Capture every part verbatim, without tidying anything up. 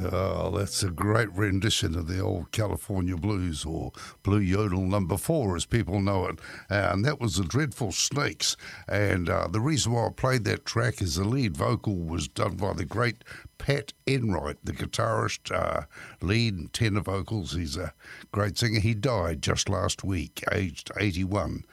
Oh, that's a great rendition of the old California Blues, or Blue Yodel number four, as people know it. And that was the Dreadful Snakes. And uh, the reason why I played that track is the lead vocal was done by the great Pat Enright, the guitarist, uh, lead and tenor vocals. He's a great singer. He died just last week, aged eighty-one.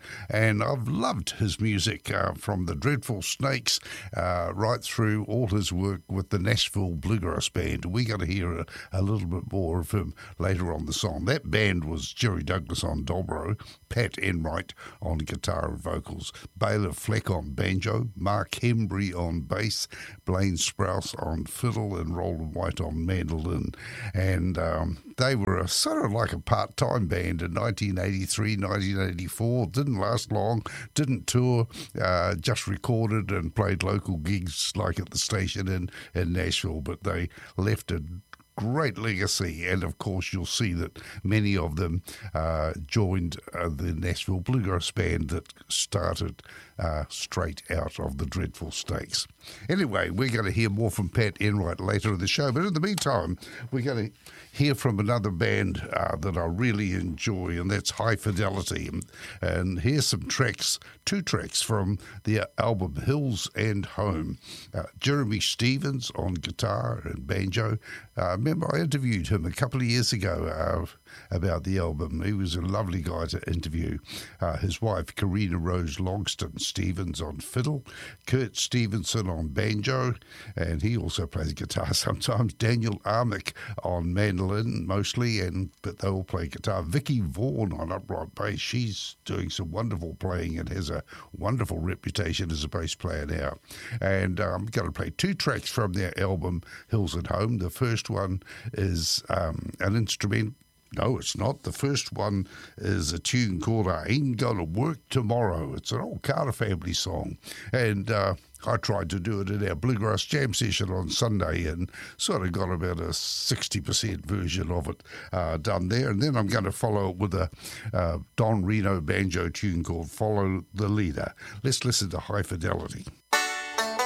And I've loved his music uh, from the Dreadful Snakes uh, right through all his work with the Nashville Bluegrass Band. We're going to hear a, a little bit more of him later on the song. That band was Jerry Douglas on dobro, Pat Enright on guitar and vocals, Baylor Fleck on banjo, Mark Hembry on bass, Blaine Sprouse on fiddle, and Roland White on mandolin. And um, they were a, sort of like a part-time band in nineteen eighty-three, nineteen eighty-four. Didn't last long, didn't tour, uh, just recorded and played local gigs like at the station in, in Nashville, but they left a great legacy. And of course you'll see that many of them uh, joined uh, the Nashville Bluegrass Band that started uh, straight out of the Dreadful Snakes. Anyway, we're going to hear more from Pat Enright later in the show, but in the meantime we're going to hear from another band uh, that I really enjoy, and that's High Fidelity. And here's some tracks, two tracks from the album Hills and Home. Uh, Jeremy Stevens on guitar and banjo. Uh, remember, I interviewed him a couple of years ago uh, about the album. He was a lovely guy to interview. Uh, his wife, Karina Rose Longston Stevens on fiddle, Kurt Stevenson on banjo, and he also plays guitar sometimes. Daniel Armick on mandolin mostly, and but they all play guitar. Vicky Vaughan on upright bass. She's doing some wonderful playing and has a wonderful reputation as a bass player now. And uh, I'm going to play two tracks from their album Hills and Home. The first one is um, an instrument. No, it's not. The first one is a tune called I Ain't Gonna Work Tomorrow. It's an old Carter family song. And uh, I tried to do it in our Bluegrass Jam session on Sunday and sort of got about a sixty percent version of it uh, done there. And then I'm going to follow it with a uh, Don Reno banjo tune called Follow the Leader. Let's listen to High Fidelity.